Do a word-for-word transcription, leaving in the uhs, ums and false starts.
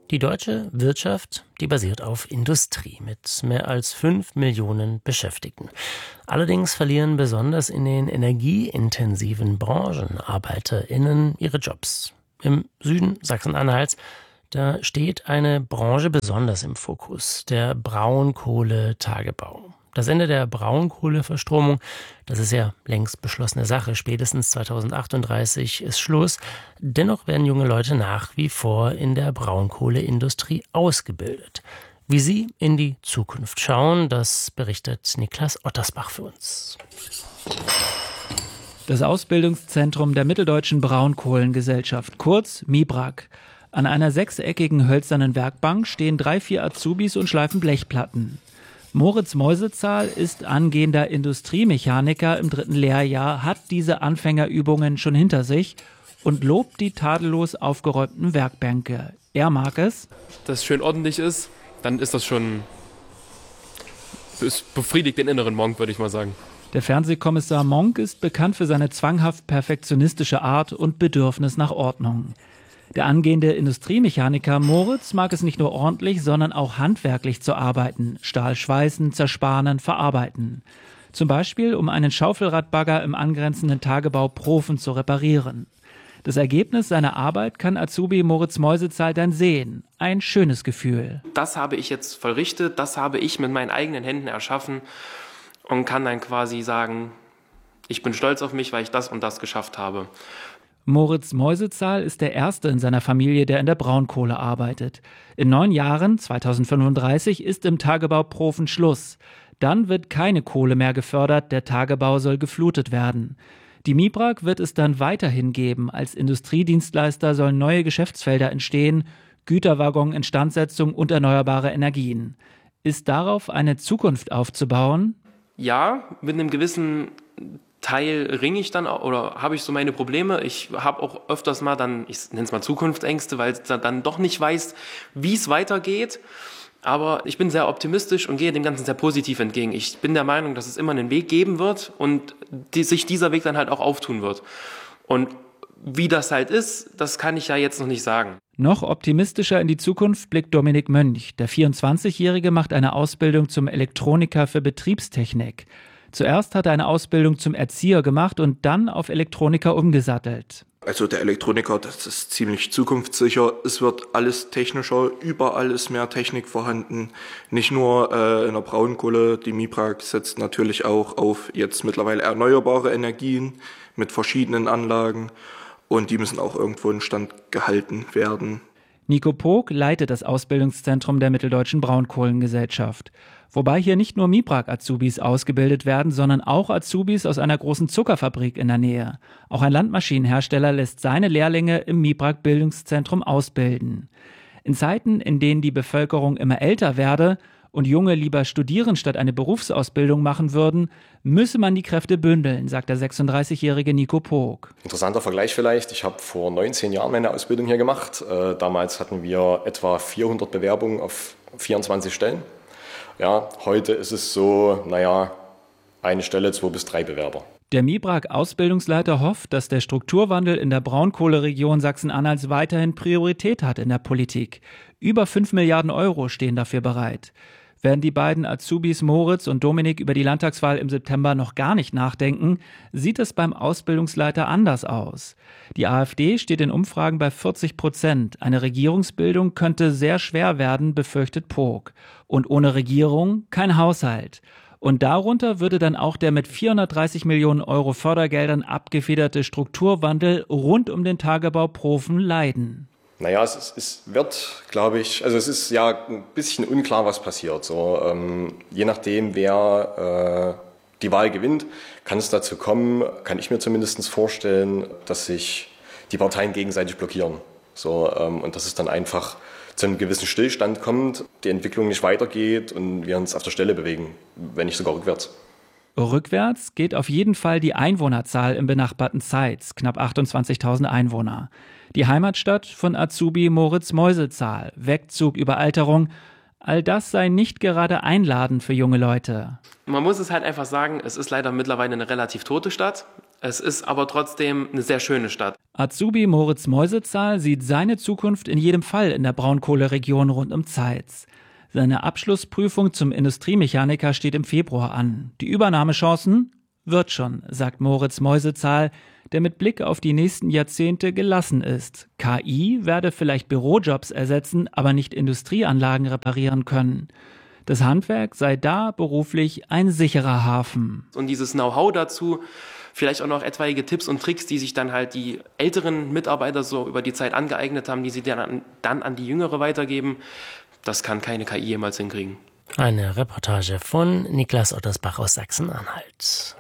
Die deutsche Wirtschaft, die basiert auf Industrie mit mehr als fünf Millionen Beschäftigten. Allerdings verlieren besonders in den energieintensiven Branchen ArbeiterInnen ihre Jobs. Im Süden Sachsen-Anhalts, da steht eine Branche besonders im Fokus, der Braunkohletagebau. Das Ende der Braunkohleverstromung, das ist ja längst beschlossene Sache. Spätestens zweitausendachtunddreißig ist Schluss. Dennoch werden junge Leute nach wie vor in der Braunkohleindustrie ausgebildet. Wie sie in die Zukunft schauen, das berichtet Niklas Ottersbach für uns. Das Ausbildungszentrum der Mitteldeutschen Braunkohlengesellschaft, kurz MIBRAG. An einer sechseckigen hölzernen Werkbank stehen drei, vier Azubis und schleifen Blechplatten. Moritz Meusezahl ist angehender Industriemechaniker im dritten Lehrjahr, hat diese Anfängerübungen schon hinter sich und lobt die tadellos aufgeräumten Werkbänke. Er mag es, dass es schön ordentlich ist, dann ist das schon, es befriedigt den inneren Monk, würde ich mal sagen. Der Fernsehkommissar Monk ist bekannt für seine zwanghaft perfektionistische Art und Bedürfnis nach Ordnung. Der angehende Industriemechaniker Moritz mag es nicht nur ordentlich, sondern auch handwerklich zu arbeiten. Stahl schweißen, zersparen, verarbeiten. Zum Beispiel, um einen Schaufelradbagger im angrenzenden Tagebau Profen zu reparieren. Das Ergebnis seiner Arbeit kann Azubi Moritz Meusezahl dann sehen. Ein schönes Gefühl. Das habe ich jetzt vollrichtet, das habe ich mit meinen eigenen Händen erschaffen und kann dann quasi sagen, ich bin stolz auf mich, weil ich das und das geschafft habe. Moritz Meusezahl ist der Erste in seiner Familie, der in der Braunkohle arbeitet. In neun Jahren, zweitausendfünfunddreißig, ist im Tagebau Profen Schluss. Dann wird keine Kohle mehr gefördert, der Tagebau soll geflutet werden. Die MIBRAG wird es dann weiterhin geben. Als Industriedienstleister sollen neue Geschäftsfelder entstehen, Güterwaggon-Instandsetzung und erneuerbare Energien. Ist darauf eine Zukunft aufzubauen? Ja, mit einem gewissen Teil ringe ich dann oder habe ich so meine Probleme. Ich habe auch öfters mal dann, ich nenne es mal Zukunftsängste, weil ich dann doch nicht weiß, wie es weitergeht. Aber ich bin sehr optimistisch und gehe dem Ganzen sehr positiv entgegen. Ich bin der Meinung, dass es immer einen Weg geben wird und die, sich dieser Weg dann halt auch auftun wird. Und wie das halt ist, das kann ich ja jetzt noch nicht sagen. Noch optimistischer in die Zukunft blickt Dominik Mönch. Der vierundzwanzigjährige macht eine Ausbildung zum Elektroniker für Betriebstechnik. Zuerst hat er eine Ausbildung zum Erzieher gemacht und dann auf Elektroniker umgesattelt. Also der Elektroniker, das ist ziemlich zukunftssicher. Es wird alles technischer, überall ist mehr Technik vorhanden. Nicht nur äh, in der Braunkohle, die MIBRAG setzt natürlich auch auf jetzt mittlerweile erneuerbare Energien mit verschiedenen Anlagen und die müssen auch irgendwo instand gehalten werden. Nico Pog leitet das Ausbildungszentrum der Mitteldeutschen Braunkohlengesellschaft. Wobei hier nicht nur MIBRAG-Azubis ausgebildet werden, sondern auch Azubis aus einer großen Zuckerfabrik in der Nähe. Auch ein Landmaschinenhersteller lässt seine Lehrlinge im MIBRAG-Bildungszentrum ausbilden. In Zeiten, in denen die Bevölkerung immer älter werde und Junge lieber studieren statt eine Berufsausbildung machen würden, müsse man die Kräfte bündeln, sagt der sechsunddreißigjährige Nico Pog. Interessanter Vergleich vielleicht. Ich habe vor neunzehn Jahren meine Ausbildung hier gemacht. Äh, damals hatten wir etwa vierhundert Bewerbungen auf vierundzwanzig Stellen. Ja, heute ist es so, naja, eine Stelle, zwei bis drei Bewerber. Der MIBRAG-Ausbildungsleiter hofft, dass der Strukturwandel in der Braunkohleregion Sachsen-Anhalts weiterhin Priorität hat in der Politik. Über fünf Milliarden Euro stehen dafür bereit. Während die beiden Azubis Moritz und Dominik über die Landtagswahl im September noch gar nicht nachdenken, sieht es beim Ausbildungsleiter anders aus. Die AfD steht in Umfragen bei vierzig Prozent. Eine Regierungsbildung könnte sehr schwer werden, befürchtet Pog. Und ohne Regierung kein Haushalt. Und darunter würde dann auch der mit vierhundertdreißig Millionen Euro Fördergeldern abgefederte Strukturwandel rund um den Tagebau Profen leiden. Naja, es, ist, es wird, glaube ich, also es ist ja ein bisschen unklar, was passiert. So, ähm, je nachdem, wer äh, die Wahl gewinnt, kann es dazu kommen, kann ich mir zumindest vorstellen, dass sich die Parteien gegenseitig blockieren. So, ähm, und dass es dann einfach zu einem gewissen Stillstand kommt, die Entwicklung nicht weitergeht und wir uns auf der Stelle bewegen, wenn nicht sogar rückwärts. Rückwärts geht auf jeden Fall die Einwohnerzahl im benachbarten Zeitz, knapp achtundzwanzigtausend Einwohner. Die Heimatstadt von Azubi Moritz Meusezahl, Wegzug, Überalterung, all das sei nicht gerade einladend für junge Leute. Man muss es halt einfach sagen, es ist leider mittlerweile eine relativ tote Stadt. Es ist aber trotzdem eine sehr schöne Stadt. Azubi Moritz Meusezahl sieht seine Zukunft in jedem Fall in der Braunkohleregion rund um Zeitz. Seine Abschlussprüfung zum Industriemechaniker steht im Februar an. Die Übernahmechancen? Wird schon, sagt Moritz Meusezahl, der mit Blick auf die nächsten Jahrzehnte gelassen ist. K I werde vielleicht Bürojobs ersetzen, aber nicht Industrieanlagen reparieren können. Das Handwerk sei da beruflich ein sicherer Hafen. Und dieses Know-how dazu, vielleicht auch noch etwaige Tipps und Tricks, die sich dann halt die älteren Mitarbeiter so über die Zeit angeeignet haben, die sie dann an, dann an die Jüngere weitergeben, das kann keine K I jemals hinkriegen. Eine Reportage von Niklas Ottersbach aus Sachsen-Anhalt.